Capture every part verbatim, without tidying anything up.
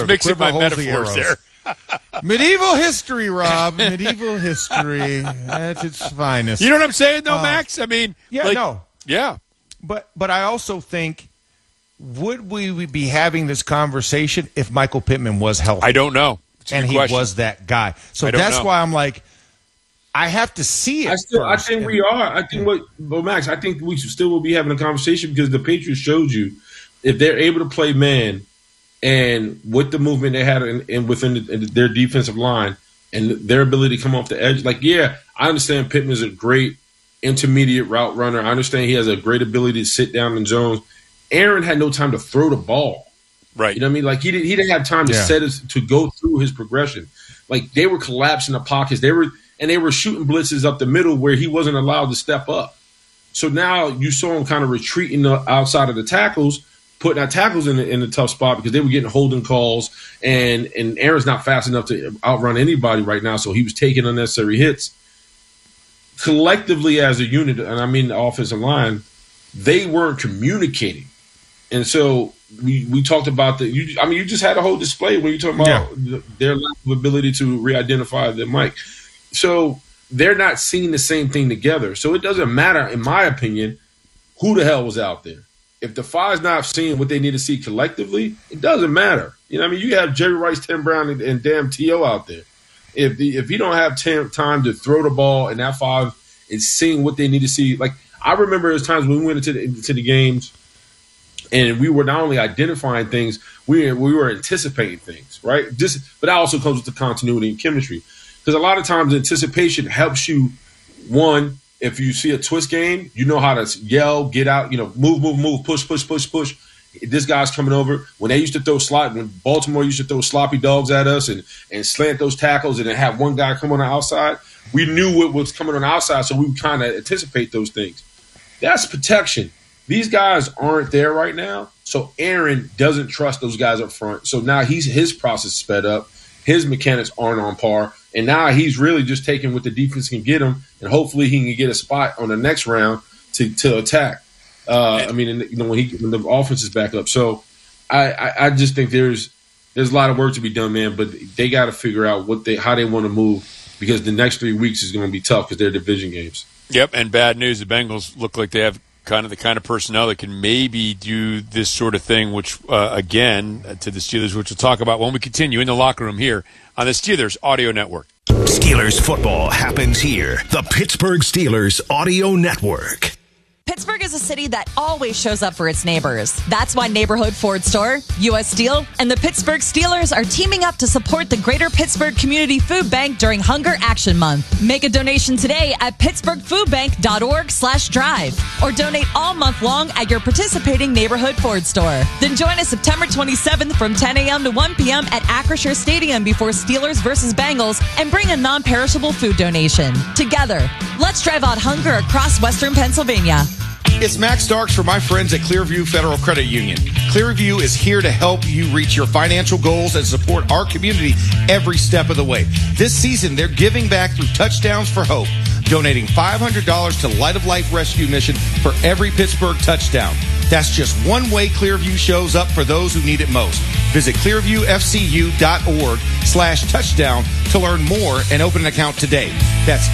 was mixing my metaphors there. Medieval history, Rob. Medieval history at its finest. You know what I'm saying, though, uh, Max? I mean, yeah, like, no, yeah. But but I also think, would we be having this conversation if Michael Pittman was healthy? I don't know. And he question. was that guy. So I don't that's know. why I'm like, I have to see it. I still, I first. think we are. I think what, well, Max, I think we still will be having a conversation because the Patriots showed you if they're able to play man and with the movement they had in, in within the, in their defensive line and their ability to come off the edge. Like, yeah, I understand Pittman is a great intermediate route runner. I understand he has a great ability to sit down in zones. Aaron had no time to throw the ball. Right. You know what I mean? Like, he didn't, he didn't have time to Yeah. set his, to go through his progression. Like, they were collapsing the pockets. They were, and they were shooting blitzes up the middle where he wasn't allowed to step up. So now you saw him kind of retreating the, outside of the tackles, putting our tackles in the, in a tough spot because they were getting holding calls, and, and Aaron's not fast enough to outrun anybody right now, so he was taking unnecessary hits. Collectively as a unit, and I mean the offensive line, they weren't communicating. And so we, we talked about the you, – I mean, you just had a whole display when you talk about Yeah. the, their lack of ability to re-identify the mic. So they're not seeing the same thing together. So it doesn't matter, in my opinion, who the hell was out there. If the five's not seeing what they need to see collectively, it doesn't matter. You know what I mean? You have Jerry Rice, Tim Brown, and, and damn T O out there. If the, if you don't have t- time to throw the ball and that five is seeing what they need to see. Like, I remember there's times when we went into the, into the games and we were not only identifying things, we, we were anticipating things, right? Just, but that also comes with the continuity and chemistry. Because a lot of times anticipation helps you, one, if you see a twist game, you know how to yell, get out, you know, move, move, move, push, push, push, push. This guy's coming over. When they used to throw slot, when Baltimore used to throw sloppy dogs at us and, and slant those tackles and then have one guy come on the outside, we knew what was coming on the outside, so we would kind of anticipate those things. That's protection. These guys aren't there right now, so Aaron doesn't trust those guys up front. So now he's his process sped up. His mechanics aren't on par. And now he's really just taking what the defense can get him, and hopefully he can get a spot on the next round to, to attack. Uh, I mean, you know, when he when the offense is back up. So I, I, I just think there's there's a lot of work to be done, man. But they got to figure out what they how they want to move because the next three weeks is going to be tough because they're division games. Yep, and bad news. The Bengals look like they have kind of the kind of personnel that can maybe do this sort of thing, which, uh, again, to the Steelers, which we'll talk about when we continue in the locker room here on the Steelers Audio Network. Steelers football happens here. The Pittsburgh Steelers Audio Network. Pittsburgh is a city that always shows up for its neighbors. That's why Neighborhood Ford Store, U S Steel, and the Pittsburgh Steelers are teaming up to support the Greater Pittsburgh Community Food Bank during Hunger Action Month. Make a donation today at pittsburghfoodbank.org slash drive or donate all month long at your participating Neighborhood Ford Store. Then join us September twenty-seventh from ten a.m. to one p.m. at Acrisure Stadium before Steelers versus Bengals and bring a non-perishable food donation. Together, let's drive out hunger across Western Pennsylvania. It's Max Starks for my friends at Clearview Federal Credit Union. Clearview is here to help you reach your financial goals and support our community every step of the way. This season, they're giving back through Touchdowns for Hope, donating five hundred dollars to Light of Life Rescue Mission for every Pittsburgh touchdown. That's just one way Clearview shows up for those who need it most. Visit clearviewfcu.org slash touchdown to learn more and open an account today. That's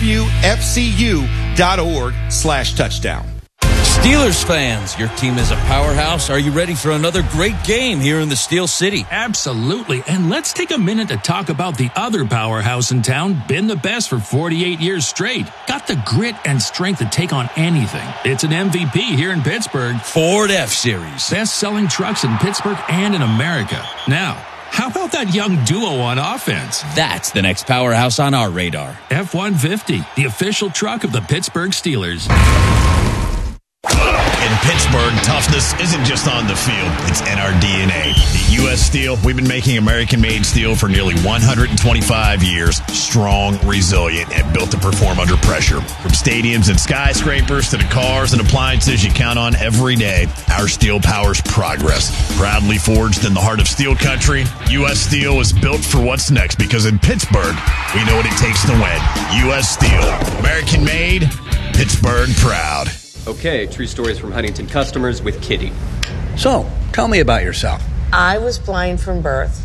clearviewfcu.org slash touchdown. Steelers fans, your team is a powerhouse. Are you ready for another great game here in the Steel City? Absolutely. And let's take a minute to talk about the other powerhouse in town, been the best for forty-eight years straight. Got the grit and strength to take on anything. It's an M V P here in Pittsburgh. Ford F-Series. Best-selling trucks in Pittsburgh and in America. Now, how about that young duo on offense? That's the next powerhouse on our radar. F one fifty, the official truck of the Pittsburgh Steelers. In Pittsburgh, toughness isn't just on the field, it's in our D N A. At U S Steel, we've been making American-made steel for nearly one hundred twenty-five years. Strong, resilient, and built to perform under pressure. From stadiums and skyscrapers to the cars and appliances you count on every day, our steel powers progress. Proudly forged in the heart of steel country, U S Steel is built for what's next because in Pittsburgh, we know what it takes to win. U S Steel, American-made, Pittsburgh proud. Okay, true stories from Huntington customers with Kitty. So, tell me about yourself. I was blind from birth.